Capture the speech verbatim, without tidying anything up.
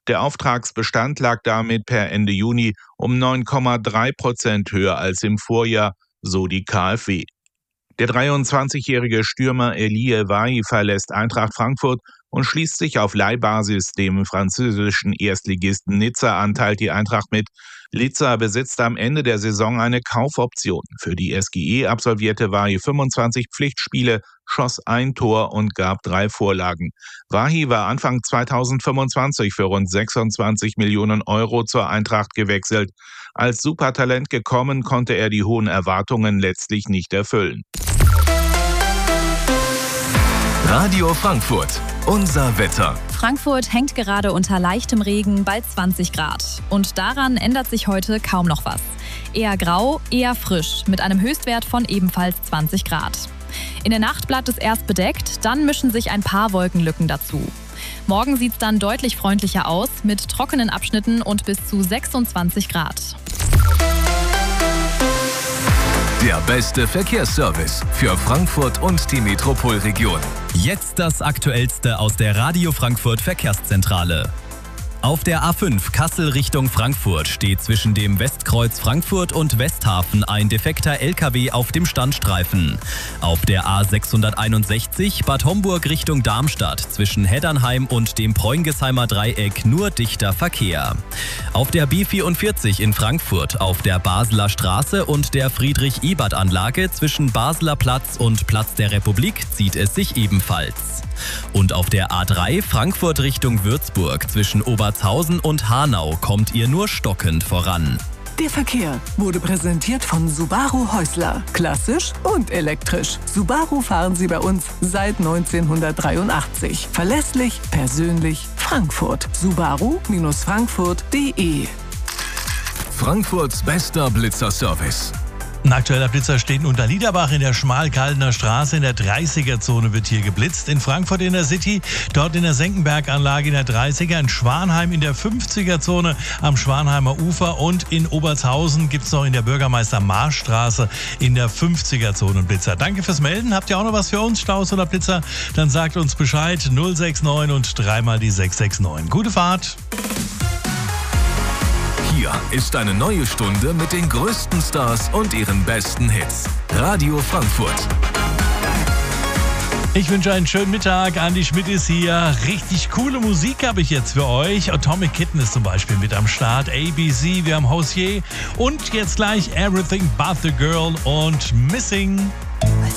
Der Auftragsbestand lag damit per Ende Juni um neun Komma drei Prozent höher als im Vorjahr, so die KfW. Der dreiundzwanzigjährige Stürmer Elie Wahi verlässt Eintracht Frankfurt und schließt sich auf Leihbasis dem französischen Erstligisten Nizza an, teilt die Eintracht mit. Nizza besitzt am Ende der Saison eine Kaufoption. Für die S G E absolvierte Wahi fünfundzwanzig Pflichtspiele, schoss ein Tor und gab drei Vorlagen. Wahi war Anfang zweitausendfünfundzwanzig für rund sechsundzwanzig Millionen Euro zur Eintracht gewechselt. Als Supertalent gekommen, konnte er die hohen Erwartungen letztlich nicht erfüllen. Radio Frankfurt, unser Wetter. Frankfurt hängt gerade unter leichtem Regen bei zwanzig Grad. Und daran ändert sich heute kaum noch was. Eher grau, eher frisch, mit einem Höchstwert von ebenfalls zwanzig Grad. In der Nacht bleibt es erst bedeckt, dann mischen sich ein paar Wolkenlücken dazu. Morgen sieht es dann deutlich freundlicher aus, mit trockenen Abschnitten und bis zu sechsundzwanzig Grad. Der beste Verkehrsservice für Frankfurt und die Metropolregion. Jetzt das Aktuellste aus der Radio Frankfurt Verkehrszentrale. Auf der A fünf Kassel Richtung Frankfurt steht zwischen dem Westkreuz Frankfurt und Westhafen ein defekter L K W auf dem Standstreifen. Auf der A sechshunderteinundsechzig Bad Homburg Richtung Darmstadt zwischen Heddernheim und dem Preungesheimer Dreieck nur dichter Verkehr. Auf der B vierundvierzig in Frankfurt auf der Basler Straße und der Friedrich-Ebert-Anlage zwischen Basler Platz und Platz der Republik zieht es sich ebenfalls. Und auf der A drei Frankfurt Richtung Würzburg zwischen Obertshausen und Hanau kommt ihr nur stockend voran. Der Verkehr wurde präsentiert von Subaru Häusler. Klassisch und elektrisch. Subaru fahren Sie bei uns seit neunzehnhundertdreiundachtzig. Verlässlich, persönlich, Frankfurt. Subaru Frankfurt punkt de. Frankfurts bester Blitzerservice. Ein aktueller Blitzer steht in Unterliederbach in der Schmalkaldener Straße. In der dreißiger-Zone wird hier geblitzt. In Frankfurt in der City, dort in der Senckenberg-Anlage in der dreißiger. In Schwanheim in der fünfziger-Zone am Schwanheimer Ufer. Und in Obertshausen gibt es noch in der Bürgermeister-Marsch-Straße in der fünfziger-Zone Blitzer. Danke fürs Melden. Habt ihr auch noch was für uns, Staus oder Blitzer? Dann sagt uns Bescheid. null sechs neun und dreimal die sechs sechs neun. Gute Fahrt. Hier ist eine neue Stunde mit den größten Stars und ihren besten Hits. Radio Frankfurt. Ich wünsche einen schönen Mittag. Andi Schmidt ist hier. Richtig coole Musik habe ich jetzt für euch. Atomic Kitten ist zum Beispiel mit am Start. A B C, wir haben Hosier. Und jetzt gleich Everything But the Girl und Missing.